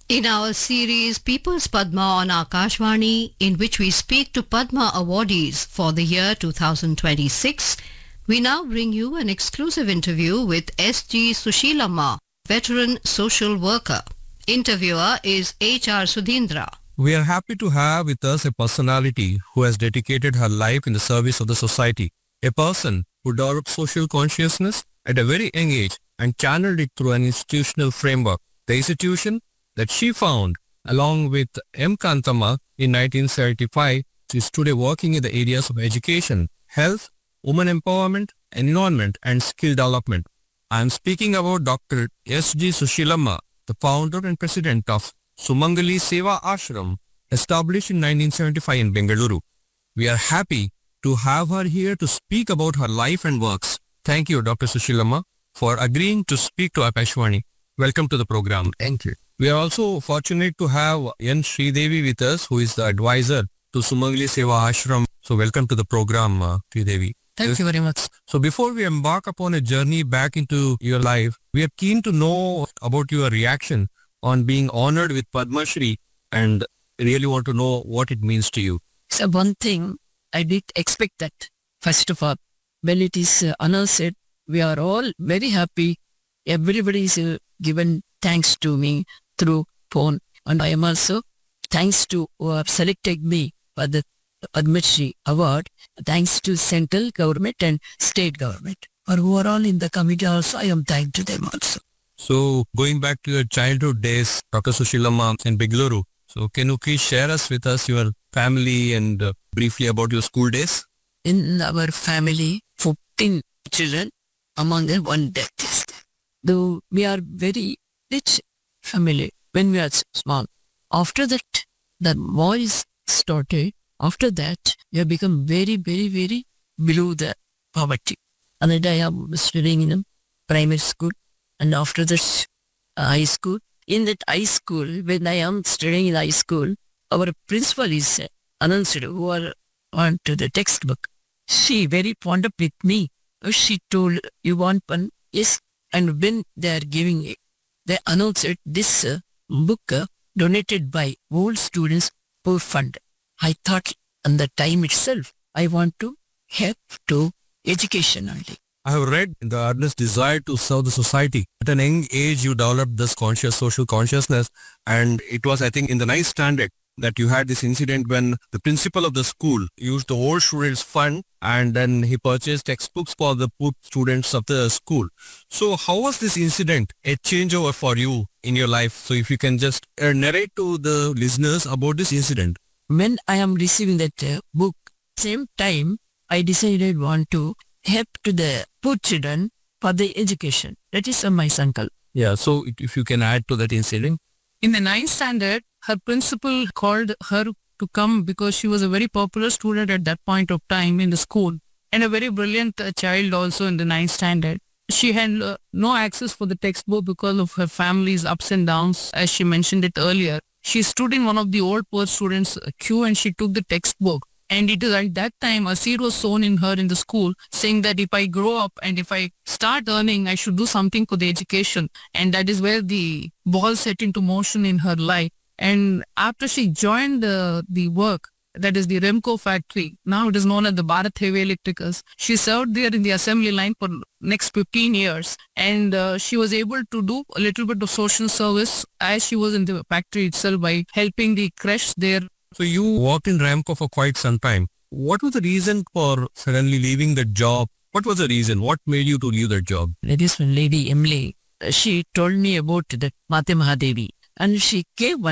In our series People's Padma on Akashvani, in which we speak to Padma awardees for the year 2026, we now bring you an exclusive interview with S.G. Sushilamma, veteran social worker. Interviewer is H.R. Sudhindra. We are happy to have with us a personality who has dedicated her life in the service of the society. A person who developed social consciousness at a very young age and channeled it through an institutional framework. The institution that she found along with M. Kantama in 1975 is today working in the areas of education, health, women empowerment, environment and skill development. I am speaking about Dr. S.G. Sushilamma, the founder and president of Sumangali Seva Ashram, established in 1975 in Bengaluru. We are happy to have her here to speak about her life and works. Thank you, Dr. Sushilamma, for agreeing to speak to Akashvani. Welcome to the program. Thank you. We are also fortunate to have N. Sridevi with us, who is the advisor to Sumangali Seva Ashram. So welcome to the program, Sridevi. Thank you very much. So before we embark upon a journey back into your life, we are keen to know about your reaction on being honored with Padma Shri and really want to know what it means to you. So one thing, I did expect that. First of all, when it is announced, we are all very happy. Everybody is given thanks to me through phone. And I am also thanks to who have selected me for the Padma Shri award, thanks to central government and state government. Or who are all in the committee also, I am thanked to them also. So going back to your childhood days, Dr. Sushilamma in Bengaluru, so can you please share with us your family and briefly about your school days? In our family, 14 children, among them one death is there. Though we are very rich family when we are small. After that, the boys started. After that, we have become very, very, very below the poverty. And then I am studying in a primary school. And after this, high school. In that high school, when I am studying in high school, our principal is announced who are on to the textbook. She very fond of with me. She told, you want one? Yes. And when they are giving it, they announced it, this book donated by old students poor fund. I thought on the time itself, I want to help to education only. I have read the earnest desire to serve the society. At an young age, you developed this social consciousness, and it was, I think, in the 9th standard that you had this incident when the principal of the school used the old students' fund and then he purchased textbooks for the poor students of the school. So how was this incident a changeover for you in your life? So if you can just narrate to the listeners about this incident. When I am receiving that book, same time, I decided want to help to the poor children for the education. That is my uncle. Yeah, so if you can add to that incident. In the 9th standard, her principal called her to come because she was a very popular student at that point of time in the school and a very brilliant child also in the 9th standard. She had no access for the textbook because of her family's ups and downs, as she mentioned it earlier. She stood in one of the old poor students' queue and she took the textbook. And it is at that time a seed was sown in her in the school saying that if I grow up and if I start earning, I should do something for the education. And that is where the ball set into motion in her life. And after she joined the work, that is the Remco factory, now it is known as the Bharat Heavy Electricals, she served there in the assembly line for next 15 years. And she was able to do a little bit of social service as she was in the factory itself by helping the creche there. So you worked in Ramco for quite some time. What was the reason for suddenly leaving the job? What was the reason? What made you to leave that job? That is when Lady Emily, she told me about that Mate Mahadevi. And she gave one